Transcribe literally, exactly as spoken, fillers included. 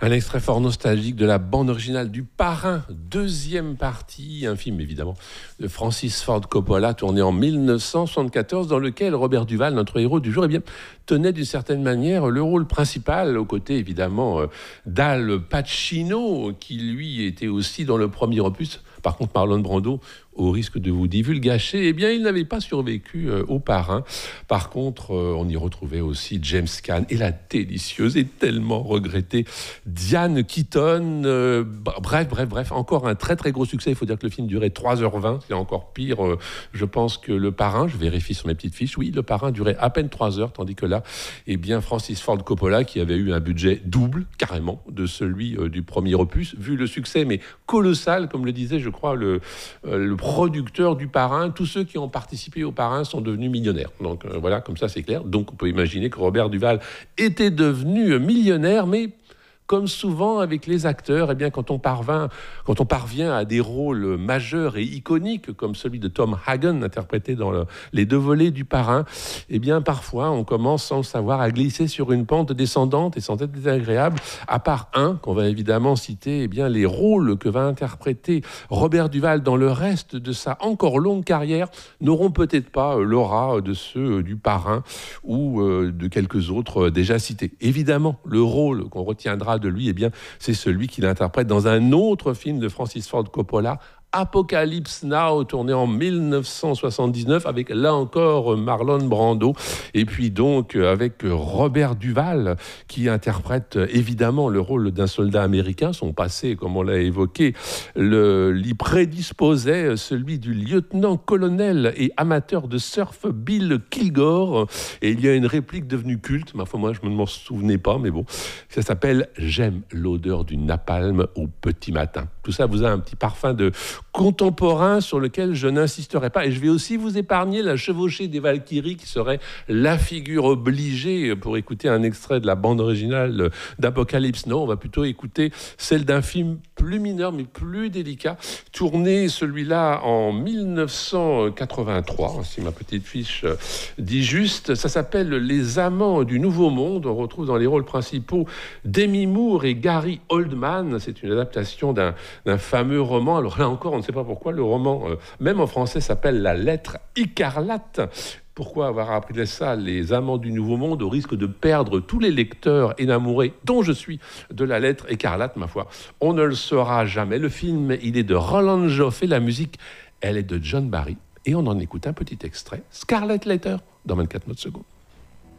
Un extrait fort nostalgique de la bande originale du Parrain, deuxième partie, un film évidemment de Francis Ford Coppola, tourné en mille neuf cent soixante-quatorze, dans lequel Robert Duvall, notre héros du jour, eh bien, tenait d'une certaine manière le rôle principal, aux côtés évidemment euh, d'Al Pacino, qui lui était aussi dans le premier opus. Par contre, Marlon Brando, au risque de vous divulgacher, eh bien, il n'avait pas survécu euh, au Parrain. Par contre, euh, on y retrouvait aussi James Caan et la délicieuse et tellement regrettée Diane Keaton. Euh, bref, bref, bref, encore un très très gros succès. Il faut dire que le film durait trois heures vingt, c'est encore pire, euh, je pense, que le Parrain. Je vérifie sur mes petites fiches. Oui, le Parrain durait à peine trois heures, tandis que là, eh bien, Francis Ford Coppola, qui avait eu un budget double, carrément, de celui euh, du premier opus, vu le succès, mais colossal, comme le disait, je crois, le, euh, le producteur du Parrain. Tous ceux qui ont participé au Parrain sont devenus millionnaires. Donc euh, voilà, comme ça c'est clair. Donc on peut imaginer que Robert Duvall était devenu millionnaire, mais comme souvent avec les acteurs, eh bien, quand on parvient, quand on parvient à des rôles majeurs et iconiques, comme celui de Tom Hagen, interprété dans le, les deux volets du Parrain, eh bien, parfois, on commence sans le savoir à glisser sur une pente descendante et sans être désagréable, à part un, qu'on va évidemment citer, eh bien, les rôles que va interpréter Robert Duvall dans le reste de sa encore longue carrière n'auront peut-être pas l'aura de ceux du Parrain ou de quelques autres déjà cités. Évidemment, le rôle qu'on retiendra de lui, eh bien, c'est celui qu'il interprète dans un autre film de Francis Ford Coppola, Apocalypse Now, tourné en mille neuf cent soixante-dix-neuf, avec là encore Marlon Brando, et puis donc avec Robert Duvall, qui interprète évidemment le rôle d'un soldat américain. Son passé, comme on l'a évoqué, le, l'y prédisposait, celui du lieutenant-colonel et amateur de surf Bill Kilgore. Et il y a une réplique devenue culte, ma foi, moi je ne m'en souvenais pas, mais bon, ça s'appelle « J'aime l'odeur du napalm au petit matin ». Tout ça vous a un petit parfum de contemporain sur lequel je n'insisterai pas. Et je vais aussi vous épargner la chevauchée des Valkyries, qui serait la figure obligée pour écouter un extrait de la bande originale d'Apocalypse Now. On va plutôt écouter celle d'un film plus mineur, mais plus délicat, tourné celui-là en mille neuf cent quatre-vingt-trois, si ma petite fiche dit juste. Ça s'appelle Les Amants du Nouveau Monde. On retrouve dans les rôles principaux Demi Moore et Gary Oldman. C'est une adaptation d'un, d'un fameux roman. Alors là encore, on ne sait pas pourquoi le roman, euh, même en français, s'appelle La Lettre Écarlate. Pourquoi avoir appelé ça Les Amants du Nouveau Monde, au risque de perdre tous les lecteurs énamourés, dont je suis, de La Lettre Écarlate, ma foi? On ne le saura jamais. Le film, il est de Roland Joffé. La musique, elle est de John Barry. Et on en écoute un petit extrait. Scarlet Letter, dans vingt-quatre notes secondes.